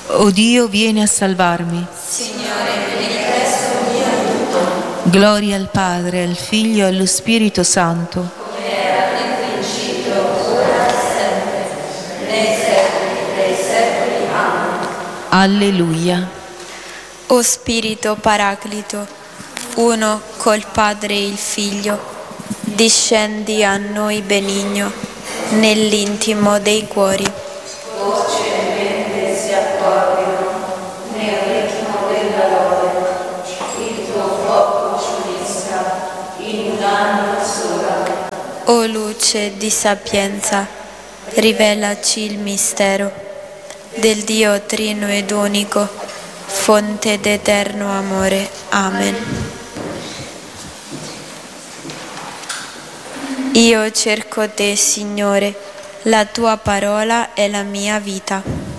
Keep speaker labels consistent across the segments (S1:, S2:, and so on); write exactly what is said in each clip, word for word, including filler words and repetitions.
S1: O Dio, vieni a salvarmi.
S2: Signore, vieni presto in mio aiuto.
S1: Gloria al Padre, al Figlio e allo Spirito Santo.
S2: Come era nel principio, ora e sempre, nei secoli dei secoli. Amen.
S1: Alleluia.
S3: O Spirito Paraclito, uno col Padre e il Figlio, discendi a noi benigno nell'intimo dei cuori.
S2: Voce e mente si accorgono nel ritmo della lode, il tuo fuoco ci unisca in un'anima sola.
S3: O luce di sapienza, rivelaci il mistero del Dio trino ed unico, fonte d'eterno amore. Amen. Io cerco te, Signore, la tua parola è la mia vita.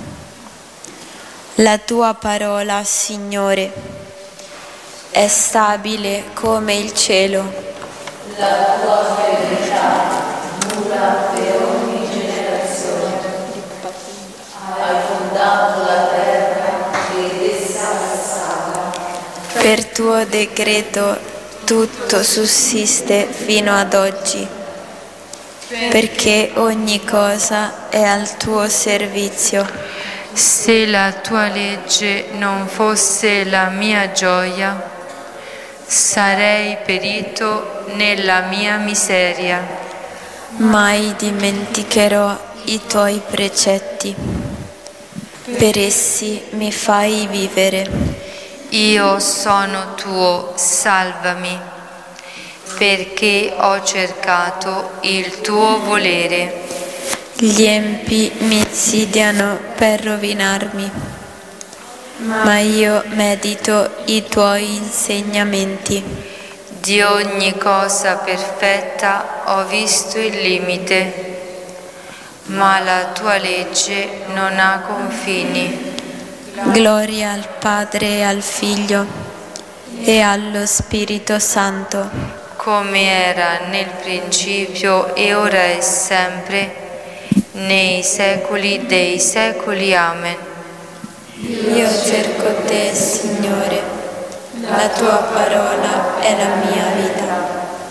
S3: La tua parola, Signore, è stabile come il cielo.
S2: La tua verità dura per ogni generazione. Hai fondato la terra ed essa è salva.
S3: Per tuo decreto tutto sussiste fino ad oggi, perché ogni cosa è al tuo servizio.
S4: Se la tua legge non fosse la mia gioia, sarei perito nella mia miseria.
S3: Mai dimenticherò i tuoi precetti, per essi mi fai vivere.
S4: Io sono tuo, salvami, perché ho cercato il tuo volere.
S3: Gli empi mi insidiano per rovinarmi, ma io medito i tuoi insegnamenti.
S4: Di ogni cosa perfetta ho visto il limite, ma la tua legge non ha confini.
S3: Gloria al Padre e al Figlio e allo Spirito Santo,
S4: come era nel principio e ora e sempre, nei secoli dei secoli. Amen.
S3: Io cerco te, Signore, la tua parola è la mia vita.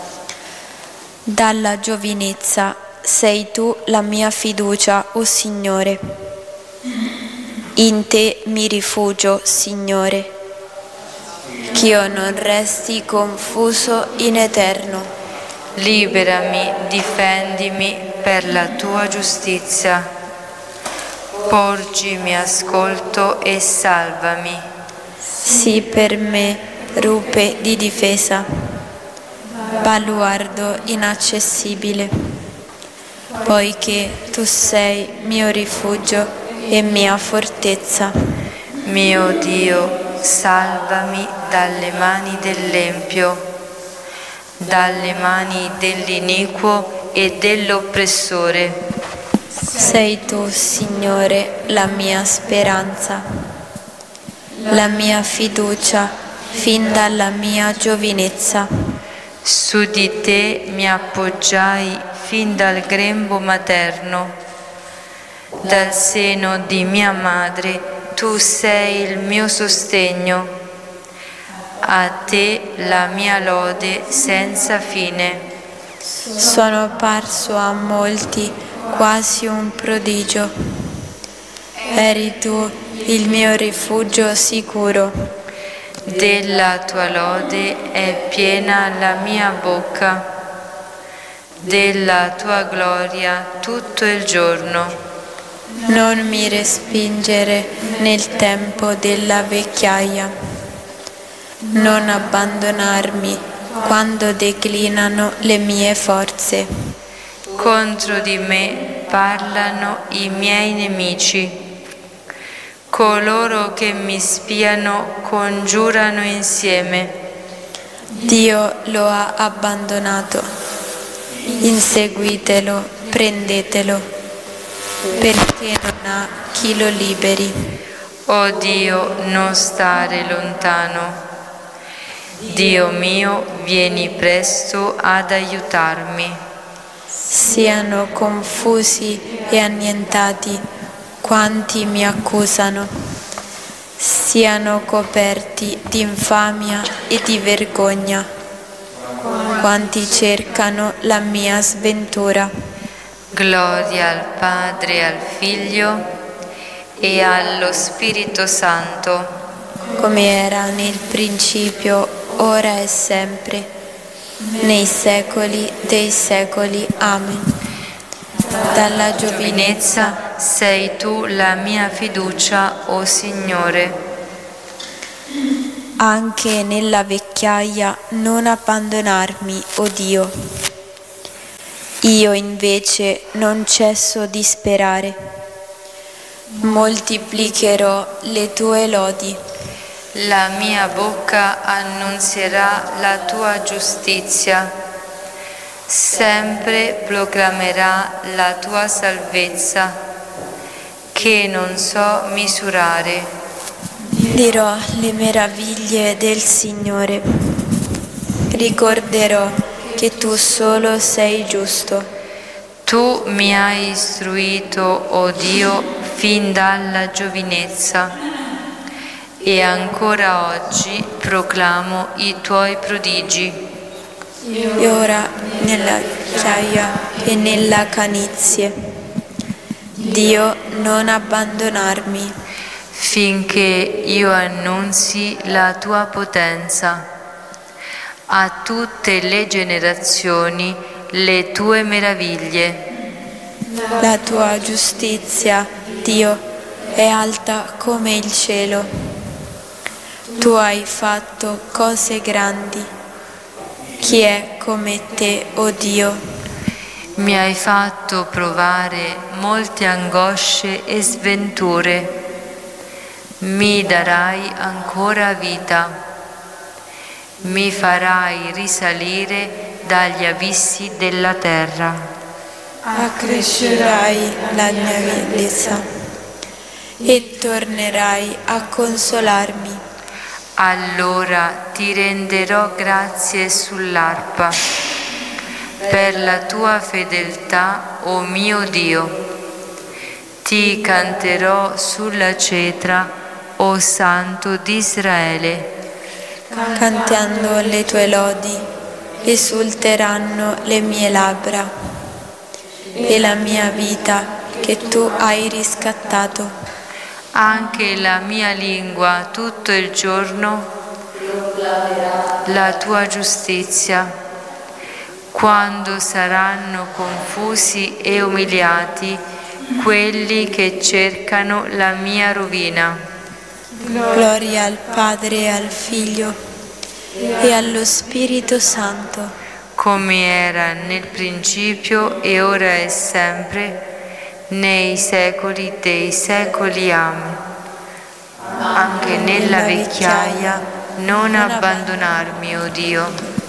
S3: Dalla giovinezza sei tu la mia fiducia, o Signore. In te mi rifugio, Signore, ch'io non resti confuso in eterno.
S4: Liberami, difendimi per la tua giustizia. Porgimi ascolto e salvami.
S3: Sii per me rupe di difesa, baluardo inaccessibile, poiché tu sei mio rifugio e mia fortezza.
S4: Mio Dio, salvami dalle mani dell'empio, dalle mani dell'iniquo e dell'oppressore.
S3: Sei tu, Signore, la mia speranza, la mia fiducia fin dalla mia giovinezza.
S4: Su di te mi appoggiai fin dal grembo materno. Dal seno di mia madre tu sei il mio sostegno. A te la mia lode senza fine.
S3: Sono parso a molti quasi un prodigio. Eri tu il mio rifugio sicuro.
S4: Della tua lode è piena la mia bocca, della tua gloria tutto il giorno.
S3: Non mi respingere nel tempo della vecchiaia, non abbandonarmi quando declinano le mie forze.
S4: Contro di me parlano i miei nemici. Coloro che mi spiano congiurano insieme.
S3: Dio lo ha abbandonato. Inseguitelo, prendetelo, perché non ha chi lo liberi.
S4: O Dio, non stare lontano. Dio mio, vieni presto ad aiutarmi.
S3: Siano confusi e annientati quanti mi accusano. siano coperti di infamia e di vergogna quanti cercano la mia sventura.
S4: Gloria al Padre e al Figlio e allo Spirito Santo,
S3: come era nel principio, ora e sempre, nei secoli dei secoli. Amen. Dalla giovinezza
S4: sei tu la mia fiducia, o Signore.
S3: anche nella vecchiaia non abbandonarmi, o Dio. Io invece non cesso di sperare. Moltiplicherò le tue lodi.
S4: La mia bocca annunzierà la tua giustizia, sempre proclamerà la tua salvezza, che non so misurare.
S3: Dirò le meraviglie del Signore. Ricorderò che tu solo sei giusto.
S4: Tu mi hai istruito, o Dio, fin dalla giovinezza, e ancora oggi proclamo i tuoi prodigi.
S3: E ora nella vecchiaia e nella canizie, Dio, non abbandonarmi,
S4: finché io annunzi la tua potenza a tutte le generazioni, le tue meraviglie.
S3: la tua giustizia, Dio, è alta come il cielo. Tu hai fatto cose grandi. Chi è come te, o Dio?
S4: Mi hai fatto provare molte angosce e sventure. Mi darai ancora vita. Mi farai risalire dagli abissi della terra.
S3: Accrescerai la mia bellezza e tornerai a consolarmi.
S4: Allora ti renderò grazie sull'arpa per la tua fedeltà, o mio Dio. Ti canterò sulla cetra, o Santo di Israele.
S3: Cantando le tue lodi, esulteranno le mie labbra e la mia vita che tu hai riscattato.
S4: Anche la mia lingua tutto il giorno la tua giustizia, quando saranno confusi e umiliati quelli che cercano la mia rovina.
S3: Gloria al Padre e al Figlio e allo Spirito Santo,
S4: come era nel principio e ora e sempre, nei secoli dei secoli. Amen. Anche nella vecchiaia non abbandonarmi, o Dio.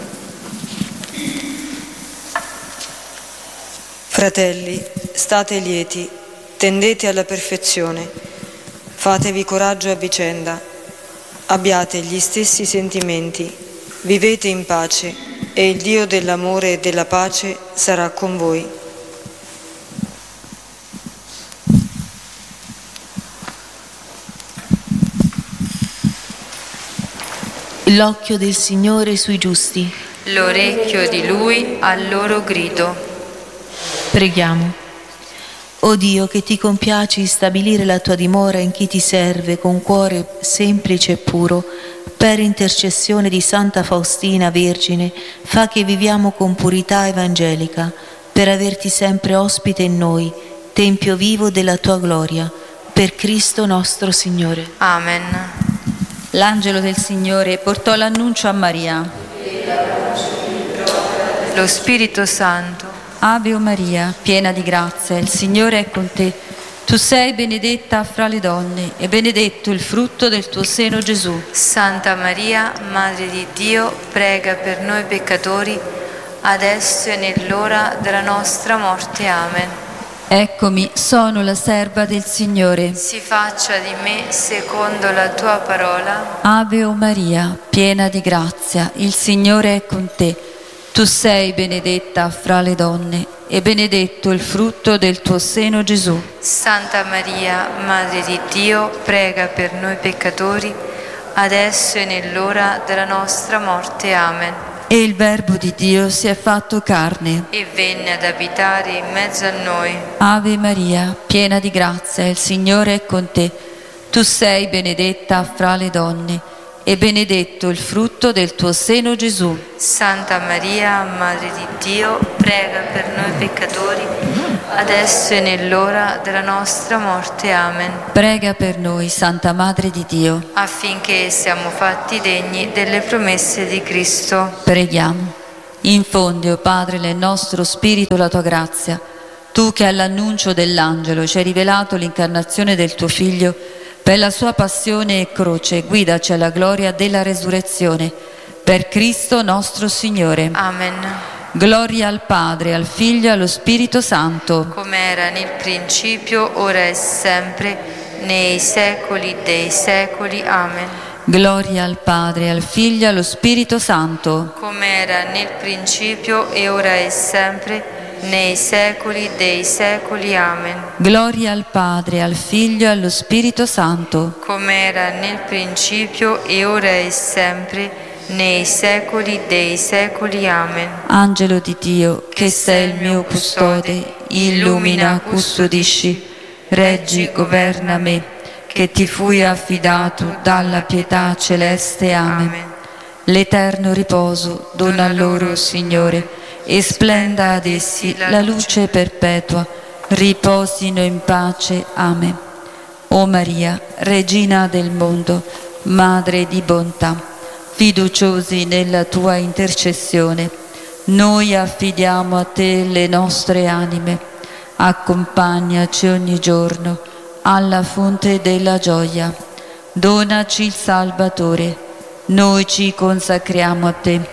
S5: Fratelli, state lieti, tendete alla perfezione, fatevi coraggio a vicenda, abbiate gli stessi sentimenti, vivete in pace e il Dio dell'amore e della pace sarà con voi.
S1: L'occhio del Signore sui giusti.
S4: L'orecchio di Lui al loro grido.
S1: Preghiamo. O Dio, che ti compiaci stabilire la tua dimora in chi ti serve con cuore semplice e puro, per intercessione di Santa Faustina Vergine, fa che viviamo con purità evangelica, per averti sempre ospite in noi, tempio vivo della tua gloria, per Cristo nostro Signore.
S4: Amen.
S6: L'angelo del Signore portò l'annuncio a Maria.
S4: Lo Spirito Santo.
S6: Ave o Maria, piena di grazia, il Signore è con te. Tu sei benedetta fra le donne e benedetto il frutto del tuo seno, Gesù.
S4: Santa Maria, Madre di Dio, prega per noi peccatori, adesso e nell'ora della nostra morte. Amen.
S6: Eccomi, sono la serva del Signore.
S4: Si faccia di me secondo la tua parola.
S6: Ave o Maria, piena di grazia, il Signore è con te. Tu sei benedetta fra le donne e benedetto il frutto del tuo seno, Gesù.
S4: Santa Maria, Madre di Dio, prega per noi peccatori, adesso e nell'ora della nostra morte. Amen.
S6: E il Verbo di Dio si è fatto carne
S4: E venne ad abitare in mezzo a noi.
S6: Ave Maria, piena di grazia, il Signore è con te. Tu sei benedetta fra le donne, e benedetto il frutto del tuo seno, Gesù.
S4: Santa Maria, Madre di Dio, prega per noi peccatori, adesso e nell'ora della nostra morte. Amen.
S6: Prega per noi, Santa Madre di Dio,
S4: Affinché siamo fatti degni delle promesse di Cristo.
S6: preghiamo. Infondi, o Padre, nel nostro spirito la tua grazia. Tu che all'annuncio dell'angelo ci hai rivelato l'incarnazione del tuo Figlio, per la sua passione e croce, guidaci alla gloria della resurrezione. Per Cristo nostro Signore.
S4: Amen.
S6: Gloria al Padre, al Figlio e allo Spirito Santo.
S4: Come era nel principio, ora e sempre, nei secoli dei secoli. Amen.
S6: Gloria al Padre, al Figlio e allo Spirito Santo.
S4: Come era nel principio, e ora e sempre, nei secoli dei secoli. Amen.
S6: Gloria al Padre, al Figlio e allo Spirito Santo.
S4: Come era nel principio, e ora e sempre, nei secoli dei secoli. Amen.
S6: Angelo di Dio, che sei il mio custode, illumina, custodisci, reggi, governa me, che ti fui affidato dalla pietà celeste. Amen. L'eterno riposo dona a loro, Signore, e splenda ad essi la luce perpetua. Riposino in pace. Amen. O Maria, Regina del mondo, Madre di bontà, fiduciosi nella tua intercessione, noi affidiamo a te le nostre anime. Accompagnaci ogni giorno alla fonte della gioia. Donaci il Salvatore. Noi ci consacriamo a te,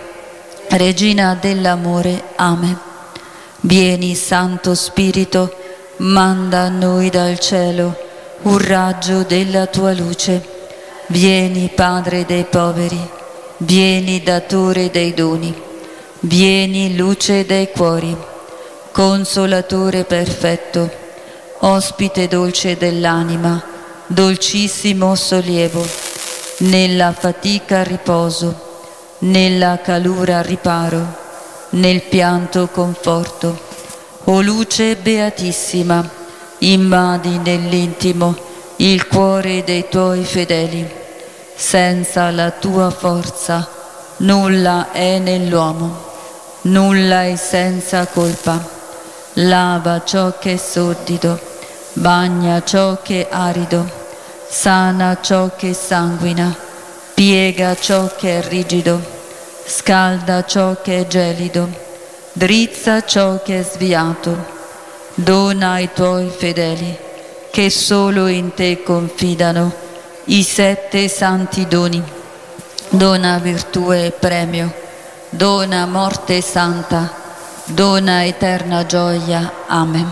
S6: Regina dell'amore. Amen. Vieni, Santo Spirito, manda a noi dal cielo un raggio della tua luce. Vieni, Padre dei poveri, vieni, Datore dei doni, vieni, luce dei cuori, Consolatore perfetto, ospite dolce dell'anima, dolcissimo sollievo, nella fatica riposo, nella calura riparo, nel pianto conforto. O luce beatissima, invadi nell'intimo il cuore dei tuoi fedeli. Senza la tua forza nulla è nell'uomo, nulla è senza colpa. Lava ciò che è sordido, bagna ciò che è arido, sana ciò che sanguina, piega ciò che è rigido, scalda ciò che è gelido, drizza ciò che è sviato. Dona ai tuoi fedeli, che solo in te confidano, i sette santi doni. Dona virtù e premio, dona morte santa, dona eterna gioia. Amen.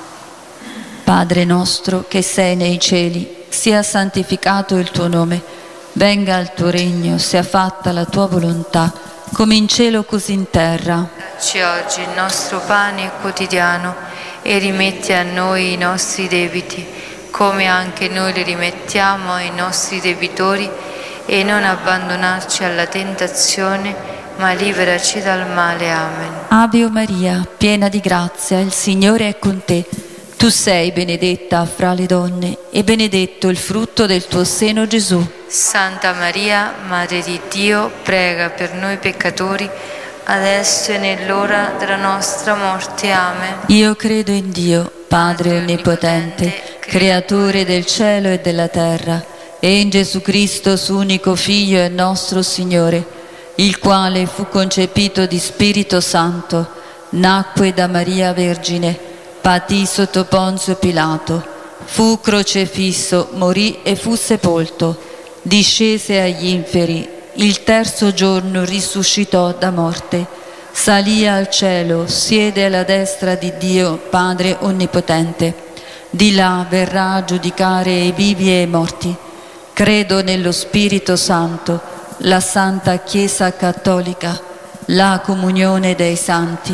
S6: Padre nostro che sei nei cieli, sia santificato il tuo nome, venga il tuo regno, sia fatta la tua volontà, come in cielo così in terra.
S4: Dacci oggi il nostro pane quotidiano e rimetti a noi i nostri debiti, come anche noi li rimettiamo ai nostri debitori, e non abbandonarci alla tentazione, ma liberaci dal male. Amen.
S6: Ave Maria, piena di grazia, il Signore è con te. Tu sei benedetta fra le donne, e benedetto il frutto del tuo seno, Gesù.
S4: Santa Maria, Madre di Dio, prega per noi peccatori, adesso e nell'ora della nostra morte. Amen.
S6: Io credo in Dio, Padre Onnipotente, Creatore del cielo e della terra, e in Gesù Cristo, suo unico Figlio e nostro Signore, il quale fu concepito di Spirito Santo, nacque da Maria Vergine, patì sotto Ponzio Pilato, fu crocefisso, morì e fu sepolto, discese agli inferi, il terzo giorno risuscitò da morte, salì al cielo, siede alla destra di Dio Padre Onnipotente. Di là verrà a giudicare i vivi e i morti. Credo nello Spirito Santo, la Santa Chiesa Cattolica, la comunione dei santi,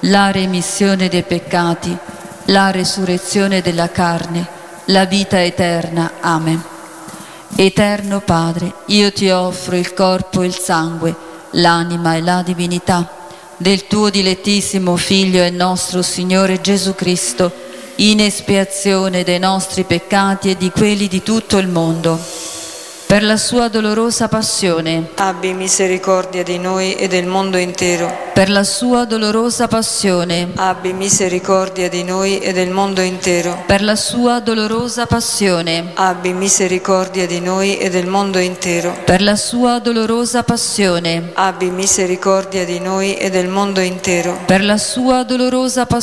S6: la remissione dei peccati, la resurrezione della carne, la vita eterna. Amen. Eterno Padre, io ti offro il corpo e il sangue, l'anima e la divinità del tuo dilettissimo Figlio e nostro Signore Gesù Cristo, in espiazione dei nostri peccati e di quelli di tutto il mondo. Per la sua dolorosa passione,
S5: abbi misericordia di noi e del mondo intero.
S6: Per la sua dolorosa passione,
S5: abbi misericordia di noi e del mondo intero.
S6: Per la sua dolorosa passione,
S5: abbi misericordia di noi e del mondo intero.
S6: Per la sua dolorosa passione,
S5: abbi misericordia di noi e del mondo intero.
S6: Per la sua dolorosa passione,